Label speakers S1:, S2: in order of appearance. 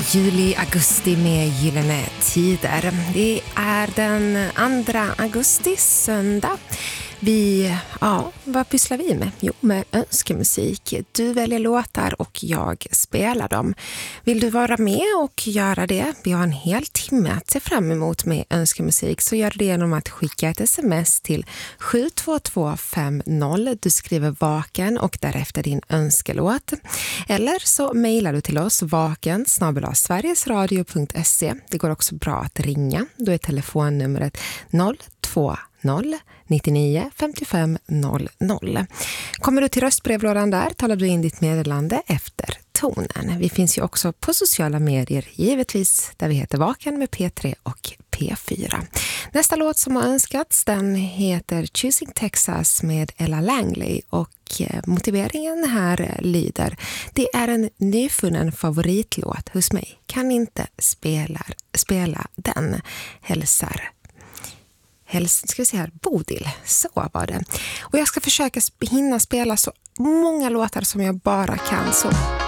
S1: Juli, augusti med Gyllene Tider. Det är den 2 augusti, söndag. Vad pysslar vi med? Jo, med önskemusik. Du väljer låtar och jag spelar dem. Vill du vara med och göra det? Vi har en hel timme att se fram emot med önskemusik, så gör det genom att skicka ett sms till 72250. Du skriver vaken och därefter din önskelåt. Eller så mejlar du till oss vaken@sverigesradio.se. Det går också bra att ringa. Då är telefonnumret 020 99 55 00. Kommer du till röstbrevlådan där talar du in ditt meddelande efter tonen. Vi finns ju också på sociala medier, givetvis, där vi heter Vaken med P3 och P4. Nästa låt som har önskats, den heter Choosing Texas med Ella Langley, och motiveringen här lyder: det är en nyfunnen favoritlåt hos mig. Kan inte spela den. Hälsar Bodil. Så var det. Och jag ska försöka hinna spela så många låtar som jag bara kan. Så